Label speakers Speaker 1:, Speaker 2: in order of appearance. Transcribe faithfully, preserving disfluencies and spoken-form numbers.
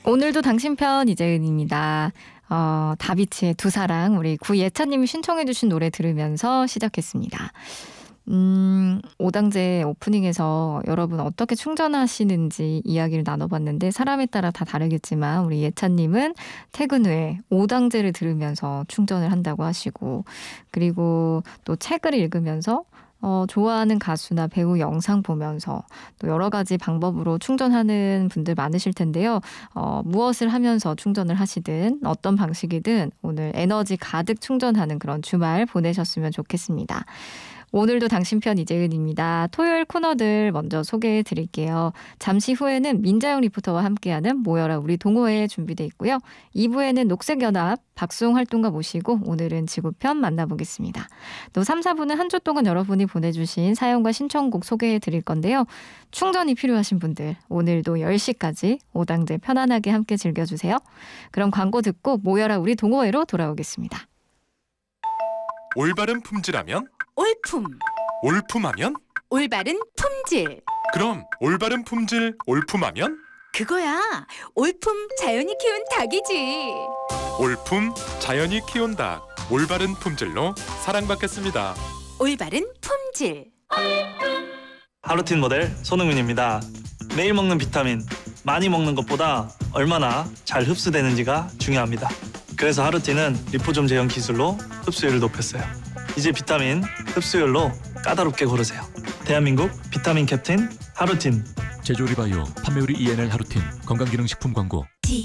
Speaker 1: 오늘도 당신 편 이재은입니다. 어, 다비치의 두 사랑 우리 구예찬님이 신청해 주신 노래 들으면서 시작했습니다. 음, 오당제 오프닝에서 여러분 어떻게 충전하시는지 이야기를 나눠봤는데 사람에 따라 다 다르겠지만 우리 예찬님은 퇴근 후에 오당제를 들으면서 충전을 한다고 하시고, 그리고 또 책을 읽으면서 어, 좋아하는 가수나 배우 영상 보면서 또 여러 가지 방법으로 충전하는 분들 많으실 텐데요. 어, 무엇을 하면서 충전을 하시든 어떤 방식이든 오늘 에너지 가득 충전하는 그런 주말 보내셨으면 좋겠습니다. 오늘도 당신 편 이재은입니다. 토요일 코너들 먼저 소개해 드릴게요. 잠시 후에는 민자영 리포터와 함께하는 모여라 우리 동호회 준비돼 있고요. 이 부에는 녹색연합 박수홍 활동가 모시고 오늘은 지구편 만나보겠습니다. 또 삼, 사 부는 한 주 동안 여러분이 보내주신 사연과 신청곡 소개해 드릴 건데요. 충전이 필요하신 분들 오늘도 열 시까지 오당제 편안하게 함께 즐겨주세요. 그럼 광고 듣고 모여라 우리 동호회로 돌아오겠습니다.
Speaker 2: 올바른 품질하면?
Speaker 3: 올품.
Speaker 2: 올품하면?
Speaker 3: 올바른 품질.
Speaker 2: 그럼 올바른 품질 올품하면?
Speaker 3: 그거야. 올품 자연이 키운 닭이지.
Speaker 2: 올품 자연이 키운 닭. 올바른 품질로 사랑받겠습니다.
Speaker 3: 올바른 품질.
Speaker 4: 하루틴 모델 손흥민입니다. 매일 먹는 비타민, 많이 먹는 것보다 얼마나 잘 흡수되는지가 중요합니다. 그래서 하루틴은 리포좀 제형 기술로 흡수율을 높였어요. 이제 비타민 흡수율로 까다롭게 고르세요. 대한민국 비타민 캡틴 하루틴.
Speaker 5: 제조리바이오 판매우리 이엔엘 하루틴 건강기능식품 광고.